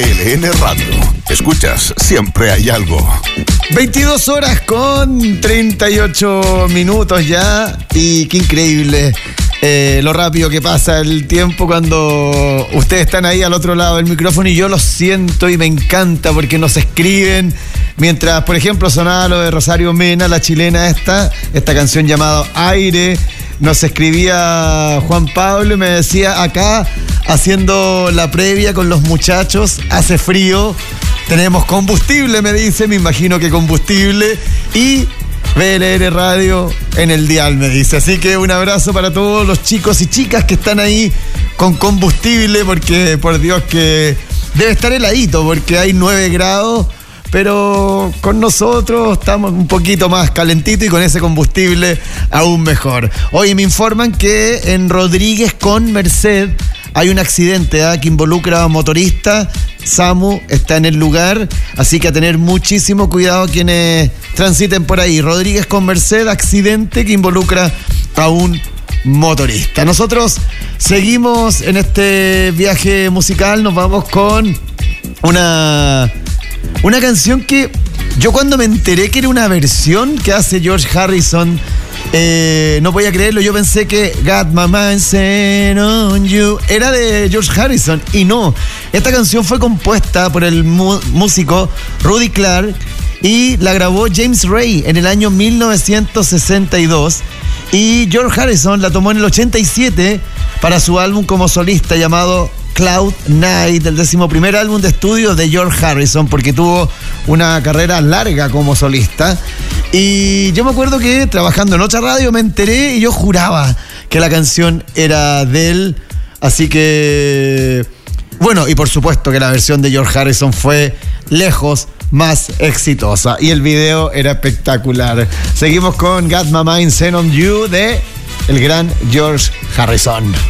LN Radio. Escuchas, siempre hay algo. 22 horas con 38 minutos ya. Y qué increíble lo rápido que pasa el tiempo cuando ustedes están ahí al otro lado del micrófono. Y yo lo siento y me encanta porque nos escriben. Mientras, por ejemplo, sonaba lo de Rosario Mena, la chilena esta canción llamada Aire. Nos escribía Juan Pablo y me decía, acá haciendo la previa con los muchachos, hace frío, tenemos combustible, me dice, me imagino que combustible, y BLN Radio en el dial, me dice. Así que un abrazo para todos los chicos y chicas que están ahí con combustible, porque por Dios que debe estar heladito, porque hay 9 grados. Pero con nosotros estamos un poquito más calentitos y con ese combustible aún mejor. Hoy me informan que en Rodríguez con Merced hay un accidente que involucra a un motorista. SAMU está en el lugar, así que a tener muchísimo cuidado quienes transiten por ahí. Rodríguez con Merced, accidente que involucra a un motorista. Nosotros seguimos en este viaje musical, nos vamos con una canción que yo cuando me enteré que era una versión que hace George Harrison, no podía creerlo. Yo pensé que Got My Mind Set On You era de George Harrison, y no. Esta canción fue compuesta por el músico Rudy Clark y la grabó James Ray en el año 1962, y George Harrison la tomó en el 87 para su álbum como solista llamado Cloud Night, el 11º álbum de estudio de George Harrison, porque tuvo una carrera larga como solista. Y yo me acuerdo que trabajando en otra radio me enteré y yo juraba que la canción era de él. Así que, bueno, y por supuesto que la versión de George Harrison fue lejos más exitosa y el video era espectacular. Seguimos con Got My Mind Set On You de el gran George Harrison.